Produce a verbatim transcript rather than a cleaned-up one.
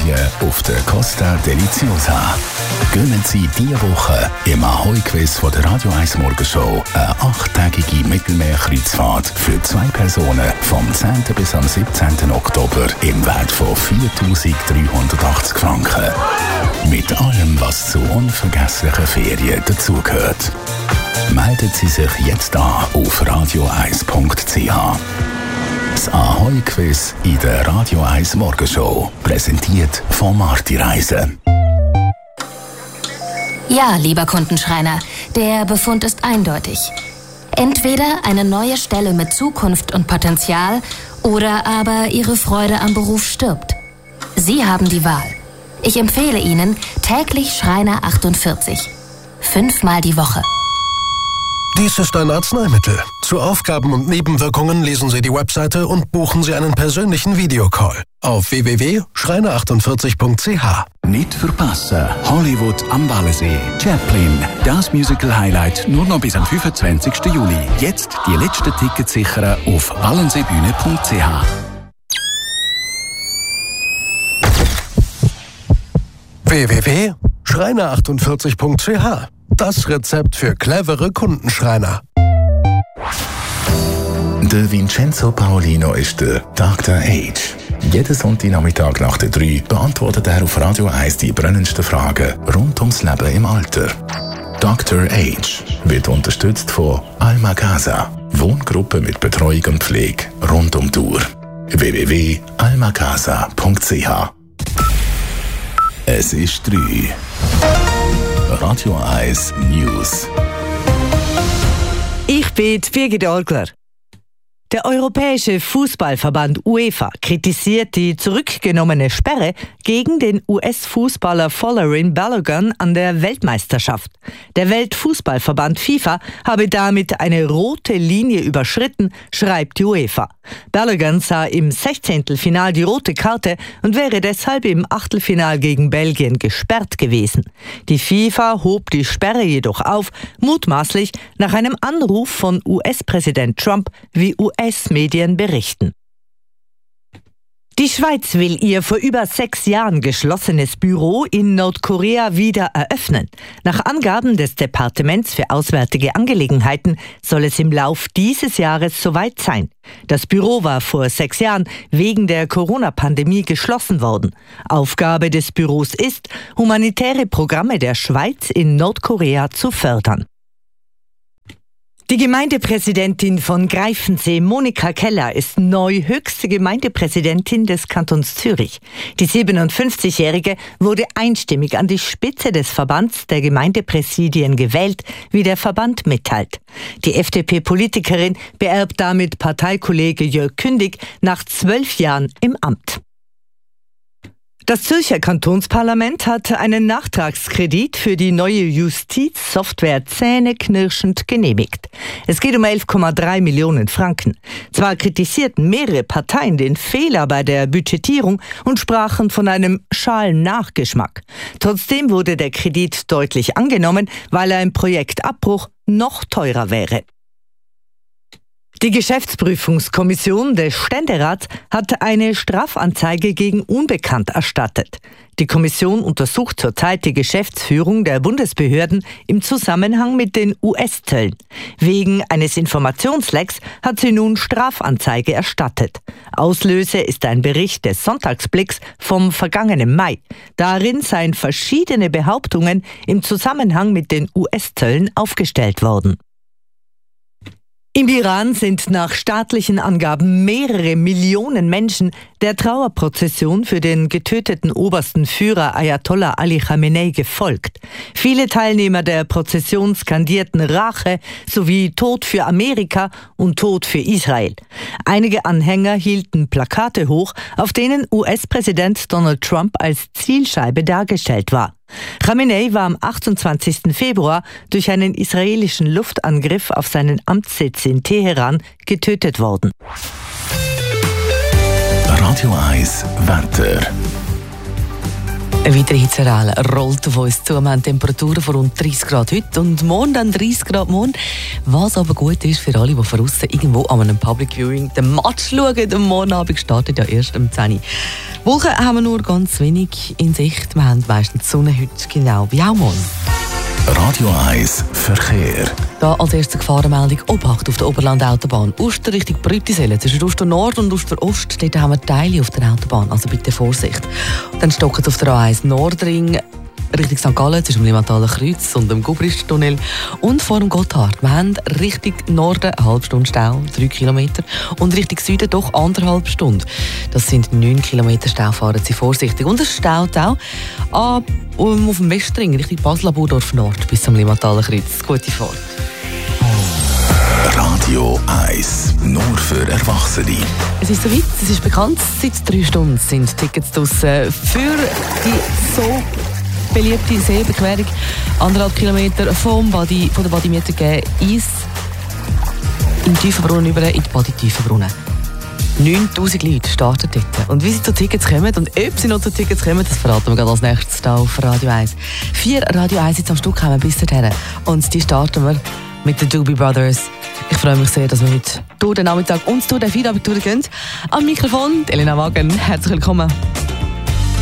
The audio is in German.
Ferien auf der Costa Deliziosa. Gönnen Sie diese Woche im Ahoi-Quiz von der Radio eins Morgenshow eine achttägige Mittelmeerkreuzfahrt für zwei Personen vom zehnten bis am siebzehnten Oktober im Wert von viertausenddreihundertachtzig Franken. Mit allem, was zu unvergesslichen Ferien dazugehört. Melden Sie sich jetzt an auf radio eins punkt c h. Das Ahoi-Quiz in der Radio eins Morgenshow. Präsentiert von Marti Reisen. Ja, lieber Kundenschreiner, der Befund ist eindeutig. Entweder eine neue Stelle mit Zukunft und Potenzial oder aber Ihre Freude am Beruf stirbt. Sie haben die Wahl. Ich empfehle Ihnen täglich Schreiner achtundvierzig. Fünfmal die Woche. Dies ist ein Arzneimittel. Zu Aufgaben und Nebenwirkungen lesen Sie die Webseite und buchen Sie einen persönlichen Videocall auf w w w punkt schreiner achtundvierzig punkt c h. Nicht verpassen. Hollywood am Wallensee. Chaplin. Das Musical-Highlight nur noch bis am fünfundzwanzigsten Juli. Jetzt die letzten Tickets sichern auf wallenseebühne punkt c h. w w w punkt schreiner achtundvierzig punkt c h. Das Rezept für clevere Kundenschreiner. Der Vincenzo Paolino ist der Doktor Age. Jeden Sonntagnachmittag nach der drei beantwortet er auf Radio eins die brennendsten Fragen rund ums Leben im Alter. Doktor Age wird unterstützt von Alma Casa, Wohngruppe mit Betreuung und Pflege rund um die Uhr. w w w punkt alma casa punkt c h. Es ist drei. Radio eins News. Ich bin Birgit Orgler. Der Europäische Fußballverband UEFA kritisiert die zurückgenommene Sperre gegen den U S-Fußballer Folarin Balogun an der Weltmeisterschaft. Der Weltfußballverband FIFA habe damit eine rote Linie überschritten, schreibt die UEFA. Balogun sah im Sechzehntelfinal die rote Karte und wäre deshalb im Achtelfinal gegen Belgien gesperrt gewesen. Die FIFA hob die Sperre jedoch auf, mutmaßlich nach einem Anruf von U S-Präsident Trump, wie U S-Medien berichten. Die Schweiz will ihr vor über sechs Jahren geschlossenes Büro in Nordkorea wieder eröffnen. Nach Angaben des Departements für Auswärtige Angelegenheiten soll es im Lauf dieses Jahres soweit sein. Das Büro war vor sechs Jahren wegen der Corona-Pandemie geschlossen worden. Aufgabe des Büros ist, humanitäre Programme der Schweiz in Nordkorea zu fördern. Die Gemeindepräsidentin von Greifensee, Monika Keller, ist neu höchste Gemeindepräsidentin des Kantons Zürich. Die siebenundfünfzigjährige wurde einstimmig an die Spitze des Verbands der Gemeindepräsidien gewählt, wie der Verband mitteilt. Die F D P-Politikerin beerbt damit Parteikollege Jörg Kündig nach zwölf Jahren im Amt. Das Zürcher Kantonsparlament hat einen Nachtragskredit für die neue Justizsoftware zähneknirschend genehmigt. Es geht um elf Komma drei Millionen Franken. Zwar kritisierten mehrere Parteien den Fehler bei der Budgetierung und sprachen von einem schalen Nachgeschmack. Trotzdem wurde der Kredit deutlich angenommen, weil ein Projektabbruch noch teurer wäre. Die Geschäftsprüfungskommission des Ständerats hat eine Strafanzeige gegen Unbekannt erstattet. Die Kommission untersucht zurzeit die Geschäftsführung der Bundesbehörden im Zusammenhang mit den U S-Zöllen. Wegen eines Informationslecks hat sie nun Strafanzeige erstattet. Auslöser ist ein Bericht des Sonntagsblicks vom vergangenen Mai. Darin seien verschiedene Behauptungen im Zusammenhang mit den U S-Zöllen aufgestellt worden. Im Iran sind nach staatlichen Angaben mehrere Millionen Menschen der Trauerprozession für den getöteten obersten Führer Ayatollah Ali Khamenei gefolgt. Viele Teilnehmer der Prozession skandierten Rache sowie Tod für Amerika und Tod für Israel. Einige Anhänger hielten Plakate hoch, auf denen U S-Präsident Donald Trump als Zielscheibe dargestellt war. Khamenei war am achtundzwanzigsten Februar durch einen israelischen Luftangriff auf seinen Amtssitz in Teheran getötet worden. Radio eins Wetter. Eine weitere Hitzewelle rollt auf uns zu. Wir haben Temperaturen von rund dreißig Grad heute und morgen dann dreißig Grad morgen. Was aber gut ist für alle, die von aussen irgendwo an einem Public Viewing den Match schauen. Der Morgenabend startet ja erst um zehn Uhr. Wolken haben wir nur ganz wenig in Sicht. Wir haben meistens die Sonne heute, genau wie auch morgen. Radio eins Verkehr. Da als erste Gefahrenmeldung Obacht auf der Oberland-Autobahn. Uster Richtung Brütisellen. Zwischen Uster Nord und Uster Ost dort haben wir Teile auf der Autobahn. Also bitte Vorsicht. Dann stocken es auf der A eins Nordring Richtung Sankt Gallen zwischen dem Limmathaler Kreuz und dem Gubristunnel und vor dem Gotthard. Wir haben Richtung Norden eine halbe Stunde Stau, drei Kilometer, und Richtung Süden doch anderthalb Stunden. Das sind neun Kilometer Stau, fahren Sie vorsichtig. Und es staut auch ab, um, auf dem Westring Richtung Basel-Burdorf Nord bis zum Limmathaler Kreuz. Gute Fahrt. Radio eins, nur für Erwachsene. Es ist soweit, es ist bekannt, seit drei Stunden sind Tickets draussen für die so beliebte Seeüberquerung. Anderthalb Kilometer vom Badi, von der Badimieter geben Eis in den Tiefenbrunnen über in die Badi-Tiefenbrunnen. neuntausend Leute starten dort. Und wie sie zu Tickets kommen und ob sie noch zu Tickets kommen, das verraten wir gerade als nächstes hier auf Radio eins. Vier Radio eins jetzt am Stück haben wir bis dahin. Und die starten wir mit den Doobie Brothers. Ich freue mich sehr, dass wir heute durch den Nachmittag und durch den Feierabend durchgehen. Am Mikrofon Elena Wagen. Herzlich willkommen.